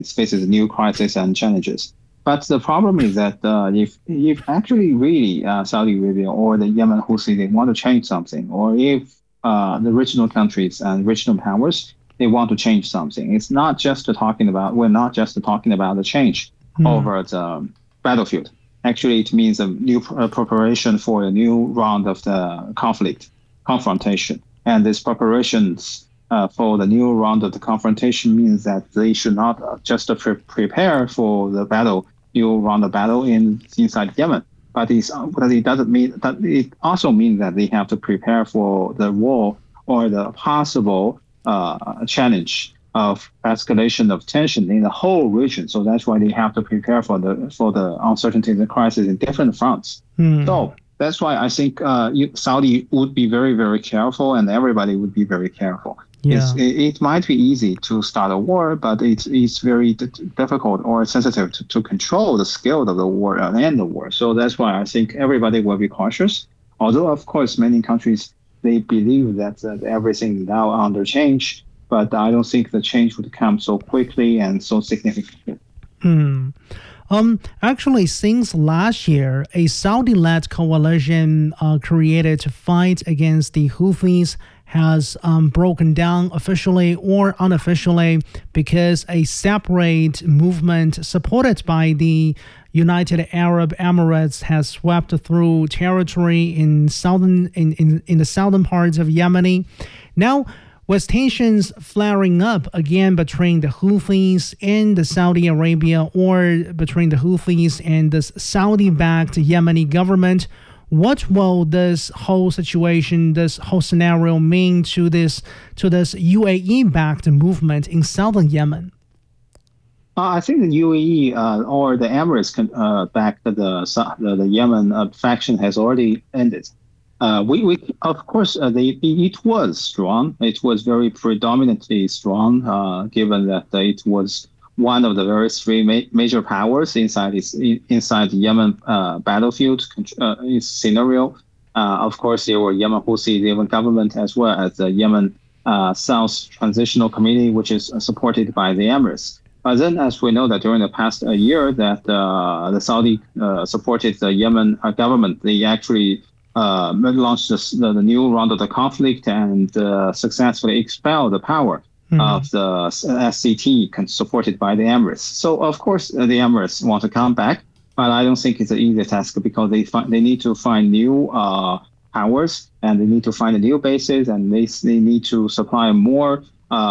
faces new crises and challenges. But the problem is that if actually really Saudi Arabia or the Yemen Houthi they want to change something, or if the regional countries and regional powers they want to change something, it's not just talking about we're not just talking about the change over the battlefield. Actually, it means a new preparation for a new round of the confrontation, and these preparations. For the new round of the confrontation means that they should not just prepare for the new round of battle inside Yemen, but it doesn't mean that it also means that they have to prepare for the war or the possible challenge of escalation of tension in the whole region. So that's why they have to prepare for the uncertainty and the crisis in different fronts. So that's why I think Saudi would be very, very careful, and everybody would be very careful. Yeah. It might be easy to start a war, but it's very difficult or sensitive to control the scale of the war and end the war. So that's why I think everybody will be cautious. Although, of course, many countries, they believe that everything is now under change, but I don't think the change would come so quickly and so significantly. Actually, since last year, a Saudi-led coalition created to fight against the Houthis has broken down officially or unofficially because a separate movement supported by the United Arab Emirates has swept through territory in the southern parts of Yemen. Now, with tensions flaring up again between the Houthis and the Saudi Arabia, or between the Houthis and the Saudi-backed Yemeni government, what will this whole situation, this whole scenario mean to this UAE-backed movement in southern Yemen? I think the UAE or the Emirates backed the Yemen faction has already ended. We of course it was strong. It was very predominantly strong, given that it was one of the very three major powers inside the Yemen battlefield scenario. Of course, there were Yemen Houthi, the Yemen government, as well as the Yemen South Transitional Committee, which is supported by the Emirates. But then, as we know that during the past year, that the Saudi supported the Yemen government, they actually launched the new round of the conflict and successfully expelled the power of the SCT supported by the Emirates. So, of course, the Emirates want to come back, but I don't think it's an easy task because they need to find new powers, and they need to find new bases, and they need to supply more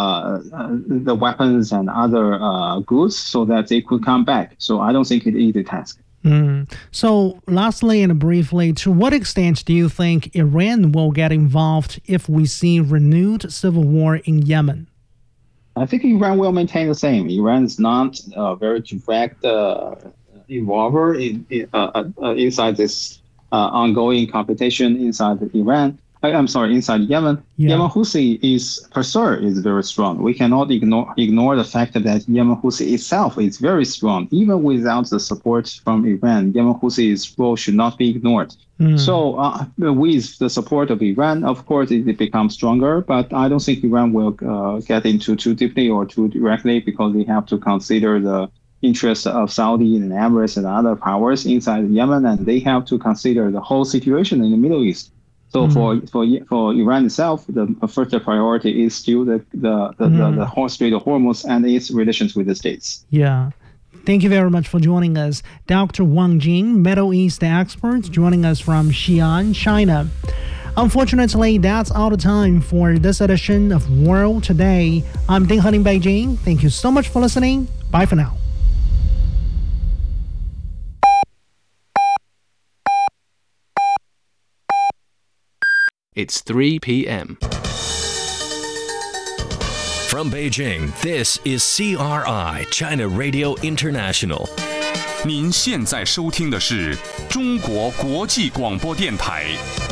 the weapons and other goods so that they could come back. So I don't think it's an easy task. So lastly and briefly, to what extent do you think Iran will get involved if we see renewed civil war in Yemen? I think Iran will maintain the same. Iran is not a very direct involver inside this ongoing competition inside Iran. Inside Yemen. Yeah. Yemen Houthi is very strong. We cannot ignore the fact that Yemen Houthi itself is very strong. Even without the support from Iran, Yemen Houthi's role should not be ignored. So with the support of Iran, of course, it becomes stronger, but I don't think Iran will get into too deeply or too directly because they have to consider the interests of Saudi and Emirates and other powers inside Yemen, and they have to consider the whole situation in the Middle East. So for Iran itself, the first priority is still the Strait of Hormuz and its relations with the states. Yeah. Thank you very much for joining us. Dr. Wang Jing, Middle East expert, joining us from Xi'an, China. Unfortunately, that's all the time for this edition of World Today. I'm Ding Han in Beijing. Thank you so much for listening. Bye for now. It's 3 p.m. From Beijing, this is CRI, China Radio International. 您现在收听的是中国国际广播电台。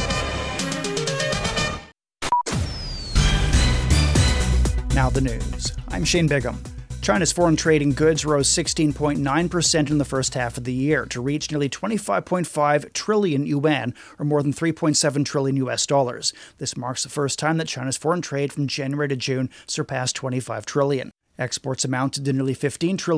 Now the news. I'm Shane Bigham. China's foreign trade in goods rose 16.9% in the first half of the year to reach nearly 25.5 trillion yuan, or more than 3.7 trillion US dollars. This marks the first time that China's foreign trade from January to June surpassed 25 trillion. Exports amounted to nearly 15 trillion